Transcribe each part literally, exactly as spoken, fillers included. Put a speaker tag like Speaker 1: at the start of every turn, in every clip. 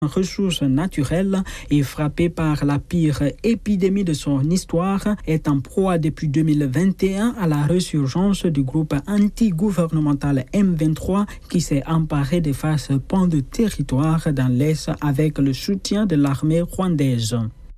Speaker 1: ressources naturelles et frappée par la pire épidémie de son histoire, est en proie depuis deux mille vingt et un à la résurgence du groupe anti-gouvernemental M vingt-trois qui s'est emparé des faces pans de territoire dans l'Est avec le soutien de l'armée rwandaise.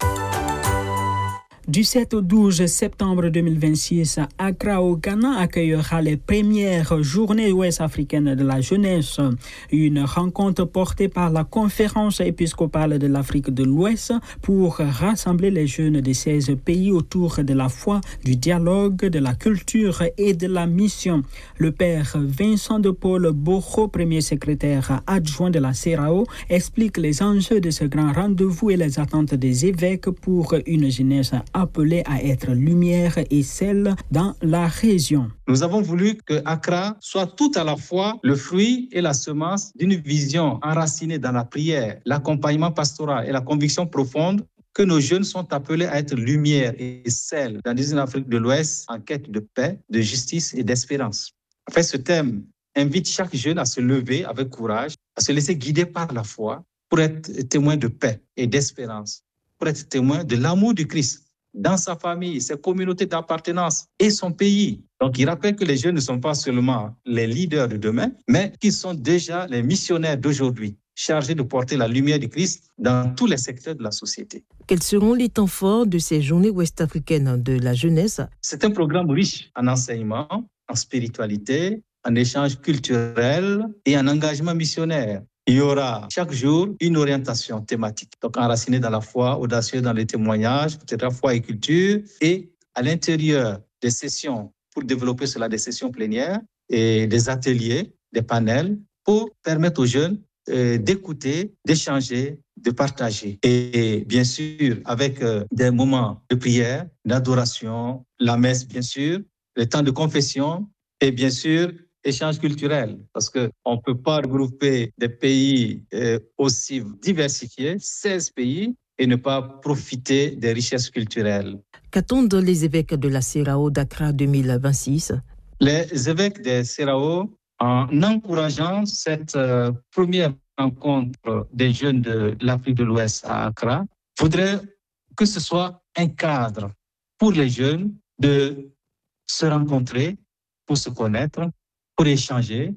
Speaker 1: Du sept au douze septembre deux mille vingt-six, Accra au Ghana accueillera les premières journées ouest-africaines de la jeunesse. Une rencontre portée par la conférence épiscopale de l'Afrique de l'Ouest pour rassembler les jeunes de seize pays autour de la foi, du dialogue, de la culture et de la mission. Le père Vincent de Paul Boro, premier secrétaire adjoint de la C E R A O, explique les enjeux de ce grand rendez-vous et les attentes des évêques pour une jeunesse appelé à être lumière et sel dans la région.
Speaker 2: Nous avons voulu que Accra soit tout à la fois le fruit et la semence d'une vision enracinée dans la prière, l'accompagnement pastoral et la conviction profonde que nos jeunes sont appelés à être lumière et sel dans une Afrique de l'Ouest en quête de paix, de justice et d'espérance. En fait, ce thème invite chaque jeune à se lever avec courage, à se laisser guider par la foi pour être témoin de paix et d'espérance, pour être témoin de l'amour du Christ dans sa famille, ses communautés d'appartenance et son pays. Donc, il rappelle que les jeunes ne sont pas seulement les leaders de demain, mais qu'ils sont déjà les missionnaires d'aujourd'hui, chargés de porter la lumière du Christ dans tous les secteurs de la société.
Speaker 3: Quels seront les temps forts de ces journées ouest-africaines de la jeunesse?
Speaker 2: C'est un programme riche en enseignement, en spiritualité, en échange culturel et en engagement missionnaire. Il y aura chaque jour une orientation thématique, donc enracinée dans la foi, audacieuse dans les témoignages, et cetera, foi et culture, et à l'intérieur des sessions pour développer cela, des sessions plénières et des ateliers, des panels, pour permettre aux jeunes euh, d'écouter, d'échanger, de partager. Et, et bien sûr, avec euh, des moments de prière, d'adoration, la messe, bien sûr, le temps de confession, et bien sûr, échange culturel, parce qu'on ne peut pas regrouper des pays euh, aussi diversifiés, seize pays, et ne pas profiter des richesses culturelles.
Speaker 3: Qu'attendent les évêques de la C E R A O d'Accra deux mille vingt-six?
Speaker 2: Les évêques de C E R A O, en encourageant cette euh, première rencontre des jeunes de l'Afrique de l'Ouest à Accra, voudraient que ce soit un cadre pour les jeunes de se rencontrer, pour se connaître, pour échanger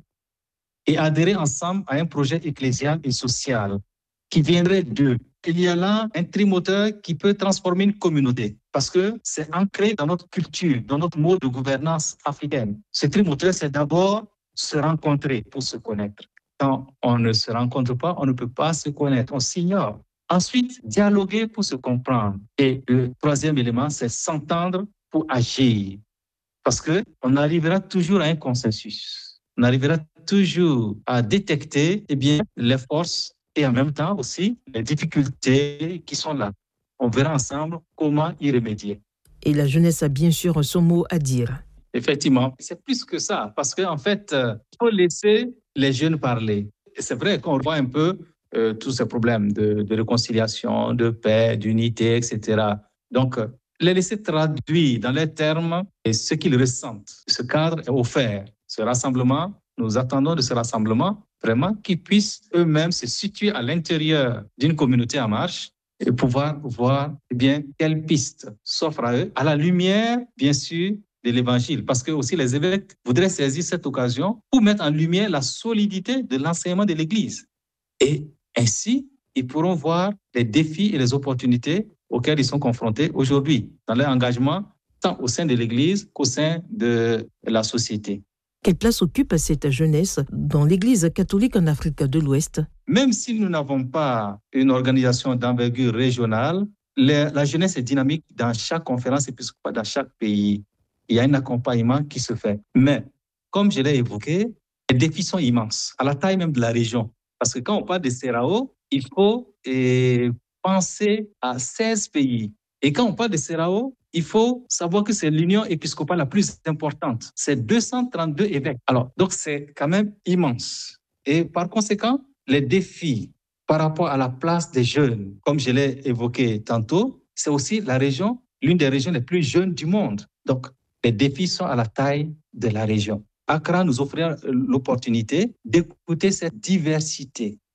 Speaker 2: et adhérer ensemble à un projet ecclésial et social qui viendrait d'eux. Il y a là un trimoteur qui peut transformer une communauté parce que c'est ancré dans notre culture, dans notre mode de gouvernance africaine. Ce trimoteur, c'est d'abord se rencontrer pour se connaître. Quand on ne se rencontre pas, on ne peut pas se connaître, on s'ignore. Ensuite, dialoguer pour se comprendre. Et le troisième élément, c'est s'entendre pour agir. Parce qu'on arrivera toujours à un consensus. On arrivera toujours à détecter eh bien, les forces et en même temps aussi les difficultés qui sont là. On verra ensemble comment y remédier.
Speaker 3: Et la jeunesse a bien sûr son mot à dire.
Speaker 2: Effectivement, c'est plus que ça. Parce qu'en fait, il faut laisser les jeunes parler. Et c'est vrai qu'on voit un peu euh, tous ces problèmes de, de réconciliation, de paix, d'unité, et cetera. Donc, les laisser traduire dans les termes et ce qu'ils ressentent. Ce cadre est offert. Ce rassemblement, nous attendons de ce rassemblement vraiment qu'ils puissent eux-mêmes se situer à l'intérieur d'une communauté en marche et pouvoir voir eh bien, quelles pistes s'offrent à eux, à la lumière, bien sûr, de l'Évangile. Parce que aussi les évêques voudraient saisir cette occasion pour mettre en lumière la solidité de l'enseignement de l'Église. Et ainsi, ils pourront voir les défis et les opportunités auxquels ils sont confrontés aujourd'hui dans leur engagement, tant au sein de l'Église qu'au sein de la société.
Speaker 3: Quelle place occupe cette jeunesse dans l'Église catholique en Afrique de l'Ouest?
Speaker 2: Même si nous n'avons pas une organisation d'envergure régionale, la, la jeunesse est dynamique dans chaque conférence épiscopale, dans chaque pays. Il y a un accompagnement qui se fait. Mais, comme je l'ai évoqué, les défis sont immenses, à la taille même de la région. Parce que quand on parle de C E R A O, il faut eh, penser à seize pays. Et quand on parle de C E R A O, il faut savoir que c'est l'union épiscopale la plus importante. C'est deux cent trente-deux évêques. Alors, donc c'est quand même immense. Et par conséquent, les défis par rapport à la place des jeunes, comme je l'ai évoqué tantôt, c'est aussi la région, l'une des régions les plus jeunes du monde. Donc, les défis sont à la taille de la région. Accra nous offre l'opportunité d'écouter cette diversité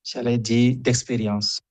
Speaker 2: j'allais dire, d'expérience.